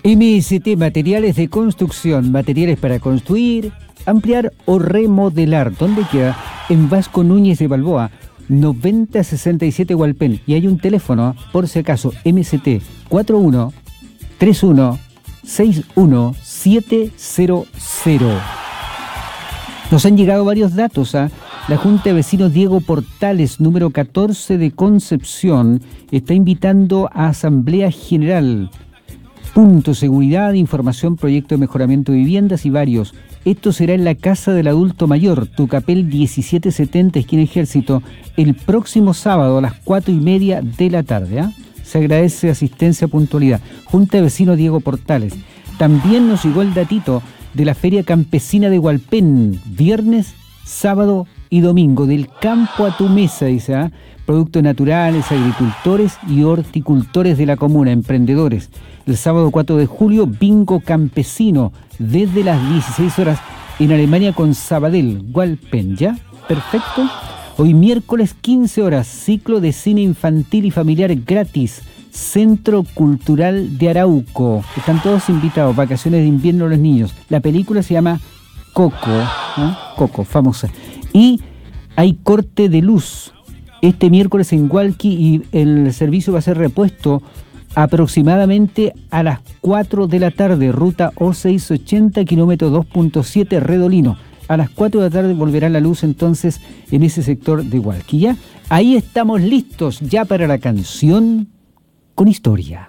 MST Materiales de Construcción, materiales para construir, ampliar o remodelar. ¿Dónde queda? En Vasco Núñez de Balboa, 9067 Hualpén. Y hay un teléfono, por si acaso, MST 41 31 61 700. Nos han llegado varios datos. La Junta de Vecinos Diego Portales, número 14 de Concepción, está invitando a Asamblea General. Punto, seguridad, información, proyecto de mejoramiento de viviendas y varios. Esto será en la Casa del Adulto Mayor, Tucapel 1770, esquina Ejército, el próximo sábado a las 4:30 de la tarde. Se agradece asistencia, puntualidad. Junta de Vecinos Diego Portales. También nos llegó el datito de la Feria Campesina de Hualpén, viernes, sábado y domingo, del campo a tu mesa, dice, productos naturales, agricultores y horticultores de la comuna, emprendedores. El sábado 4 de julio, bingo campesino, desde las 16 horas en Alemania con Sabadell, Hualpén, ¿ya? Perfecto. Hoy miércoles 15 horas, ciclo de cine infantil y familiar gratis, Centro Cultural de Arauco. Están todos invitados, vacaciones de invierno los niños. La película se llama Coco, Coco, famosa. Y hay corte de luz este miércoles en Hualqui y el servicio va a ser repuesto aproximadamente a las 4 de la tarde, ruta O680, kilómetro 2.7, Redolino. A las 4 de la tarde volverá la luz entonces en ese sector de Hualqui. ¿Ya? Ahí estamos listos ya para la canción con historia.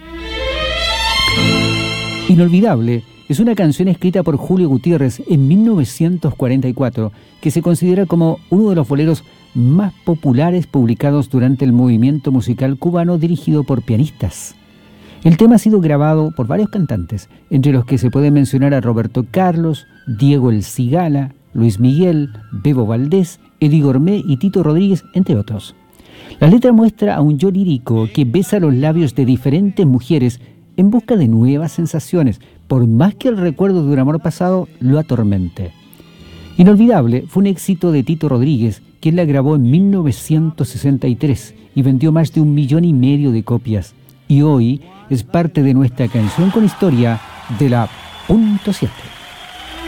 Inolvidable es una canción escrita por Julio Gutiérrez en 1944 que se considera como uno de los boleros más populares publicados durante el movimiento musical cubano dirigido por pianistas. El tema ha sido grabado por varios cantantes, entre los que se puede mencionar a Roberto Carlos, Diego El Cigala, Luis Miguel, Bebo Valdés, Eddie Gourmet y Tito Rodríguez, entre otros. La letra muestra a un yo lírico que besa los labios de diferentes mujeres en busca de nuevas sensaciones, por más que el recuerdo de un amor pasado lo atormente. Inolvidable fue un éxito de Tito Rodríguez, quien la grabó en 1963 y vendió más de 1,5 millones de copias. Y hoy es parte de nuestra canción con historia de la Punto 7.